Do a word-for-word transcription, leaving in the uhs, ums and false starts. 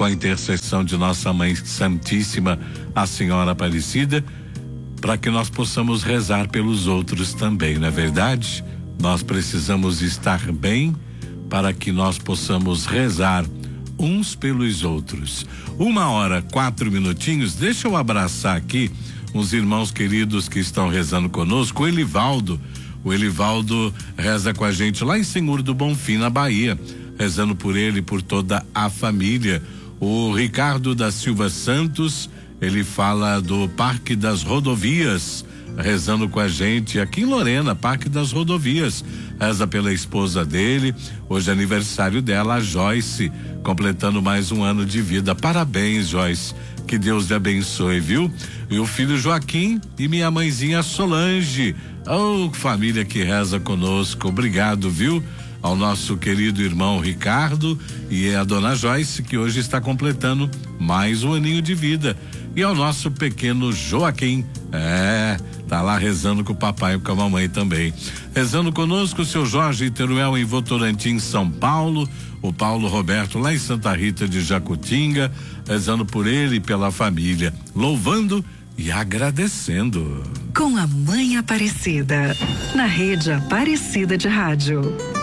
com a intercessão de nossa Mãe Santíssima, a Senhora Aparecida, para que nós possamos rezar pelos outros também, não é verdade? Nós precisamos estar bem para que nós possamos rezar uns pelos outros. Uma hora, quatro minutinhos. Deixa eu abraçar aqui uns irmãos queridos que estão rezando conosco. O Elivaldo, o Elivaldo reza com a gente lá em Senhor do Bonfim, na Bahia, rezando por ele e por toda a família. O Ricardo da Silva Santos, ele fala do Parque das Rodovias, rezando com a gente aqui em Lorena, Parque das Rodovias. Reza pela esposa dele, hoje é aniversário dela, a Joyce, completando mais um ano de vida. Parabéns, Joyce, que Deus lhe abençoe, viu? E o filho Joaquim e minha mãezinha Solange, oh, família que reza conosco, obrigado, viu? Ao nosso querido irmão Ricardo e a dona Joyce, que hoje está completando mais um aninho de vida. E ao nosso pequeno Joaquim, é, tá lá rezando com o papai e com a mamãe também. Rezando conosco o seu Jorge Teruel em Votorantim, São Paulo, o Paulo Roberto lá em Santa Rita de Jacutinga, rezando por ele e pela família, louvando e agradecendo. Com a Mãe Aparecida, na Rede Aparecida de Rádio.